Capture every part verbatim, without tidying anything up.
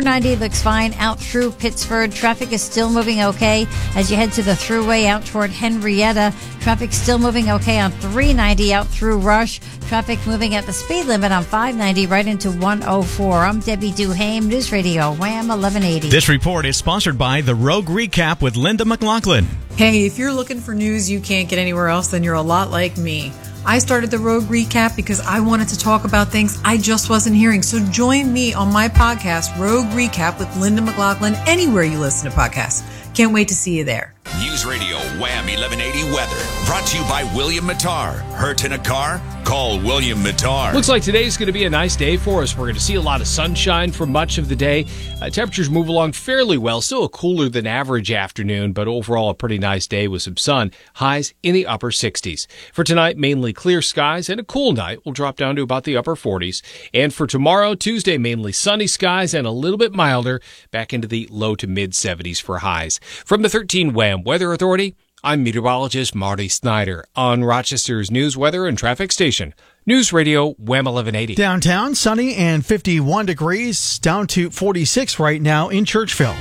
four ninety looks fine out through Pittsford. Traffic is still moving okay as you head to the thruway out toward Henrietta. Traffic still moving okay on three ninety out through Rush. Traffic moving at the speed limit on five ninety right into one oh four. I'm Debbie Duhame, News Radio, Wham eleven eighty. This report is sponsored by The Rogue Recap with Linda McLaughlin. Hey, if you're looking for news you can't get anywhere else, then you're a lot like me. I started the Rogue Recap because I wanted to talk about things I just wasn't hearing. So join me on my podcast, Rogue Recap with Linda McLaughlin, anywhere you listen to podcasts. Can't wait to see you there. News Radio Wham eleven eighty weather brought to you by William Mattar. Hurt in a car? Call William Mattar. Looks like today's going to be a nice day for us. We're going to see a lot of sunshine for much of the day. Uh, temperatures move along fairly well. Still a cooler than average afternoon, but overall a pretty nice day with some sun. Highs in the upper sixties. For tonight, mainly clear skies and a cool night. We'll drop down to about the upper forties. And for tomorrow, Tuesday, mainly sunny skies and a little bit milder. Back into the low to mid seventies for highs. From the thirteen Wham Weather Authority, I'm meteorologist Marty Snyder on Rochester's news, weather, and traffic station. News Radio Wham eleven eighty. Downtown, sunny and fifty-one degrees, down to forty-six right now in Churchville.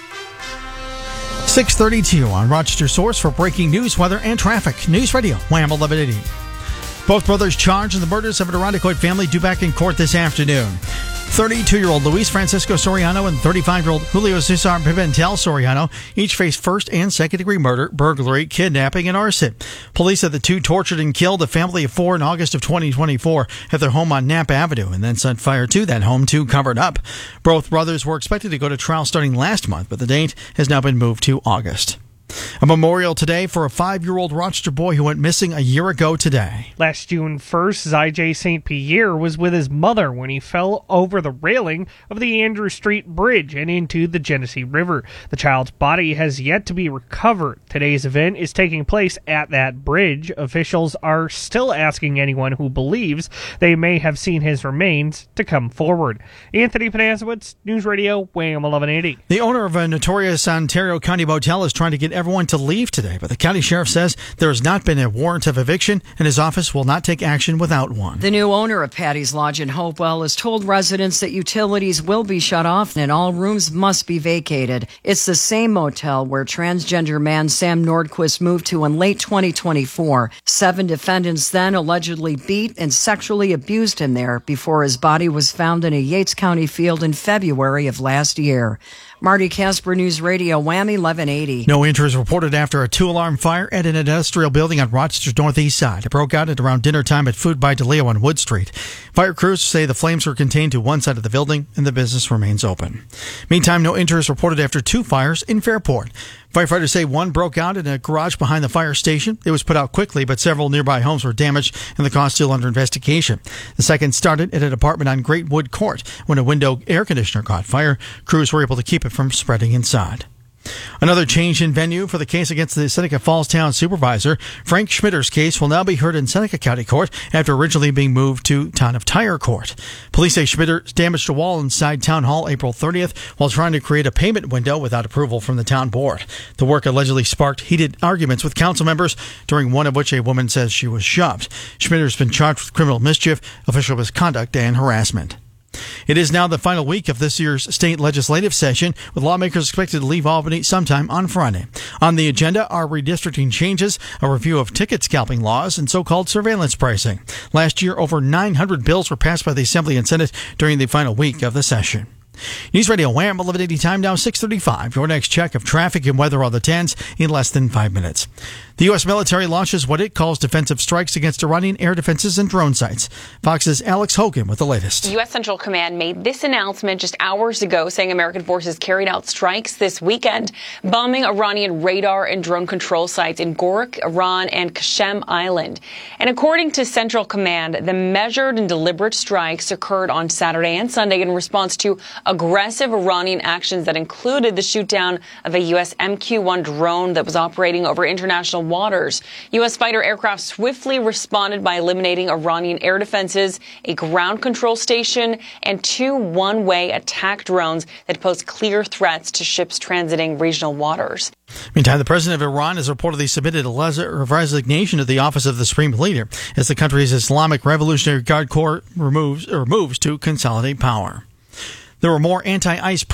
six thirty-two on Rochester Source for breaking news, weather, and traffic. News Radio Wham eleven eighty. Both brothers charged in the murders of an Irondequoit family due back in court this afternoon. thirty-two-year-old Luis Francisco Soriano and thirty-five-year-old Julio Cesar Pimentel Soriano each face first and second-degree murder, burglary, kidnapping, and arson. Police said the two tortured and killed a family of four in August of twenty twenty-four at their home on Napa Avenue and then set fire to that home to cover it up. Both brothers were expected to go to trial starting last month, but the date has now been moved to August. A memorial today for a five-year-old Rochester boy who went missing a year ago today. Last June first, Zyjay Saint Pierre was with his mother when he fell over the railing of the Andrew Street Bridge and into the Genesee River. The child's body has yet to be recovered. Today's event is taking place at that bridge. Officials are still asking anyone who believes they may have seen his remains to come forward. Anthony Panasiewicz, News Radio, Wham eleven eighty. The owner of a notorious Ontario County motel is trying to get everyone to leave today, but the county sheriff says there has not been a warrant of eviction and his office will not take action without one. The new owner of Patty's Lodge in Hopewell has told residents that utilities will be shut off and all rooms must be vacated. It's the same motel where transgender man Sam Nordquist moved to in late twenty twenty-four. Seven defendants then allegedly beat and sexually abused him there before his body was found in a Yates County field in February of last year. Marty Casper, News Radio, Wham eleven eighty. No injuries reported after a two-alarm fire at an industrial building on Rochester's northeast side. It broke out at around dinner time at Food by DeLeo on Wood Street. Fire crews say the flames were contained to one side of the building and the business remains open. Meantime, no injuries reported after two fires in Fairport. Firefighters say one broke out in a garage behind the fire station. It was put out quickly, but several nearby homes were damaged and the cause still under investigation. The second started at an apartment on Great Wood Court. When a window air conditioner caught fire, crews were able to keep it from spreading inside. Another change in venue for the case against the Seneca Falls Town supervisor. Frank Schmitter's case will now be heard in Seneca County Court after originally being moved to Town of Tyre Court. Police say Schmitter damaged a wall inside Town Hall April thirtieth while trying to create a payment window without approval from the town board. The work allegedly sparked heated arguments with council members, during one of which a woman says she was shoved. Schmitter's been charged with criminal mischief, official misconduct, and harassment. It is now the final week of this year's state legislative session, with lawmakers expected to leave Albany sometime on Friday. On the agenda are redistricting changes, a review of ticket scalping laws, and so-called surveillance pricing. Last year, over nine hundred bills were passed by the Assembly and Senate during the final week of the session. News Radio Wham eleven eighty, time now six thirty-five. Your next check of traffic and weather on the tens in less than five minutes. The U S military launches what it calls defensive strikes against Iranian air defenses and drone sites. Fox's Alex Hogan with the latest. U S Central Command made this announcement just hours ago, saying American forces carried out strikes this weekend, bombing Iranian radar and drone control sites in Gorak, Iran, and Qasem Island. And according to Central Command, the measured and deliberate strikes occurred on Saturday and Sunday in response to aggressive Iranian actions that included the shoot-down of a U S M Q one drone that was operating over international waters. U S fighter aircraft swiftly responded by eliminating Iranian air defenses, a ground control station, and two one-way attack drones that pose clear threats to ships transiting regional waters. Meantime, the president of Iran has reportedly submitted a resignation to the office of the Supreme Leader as the country's Islamic Revolutionary Guard Corps removes, or moves to consolidate power. There were more anti-ICE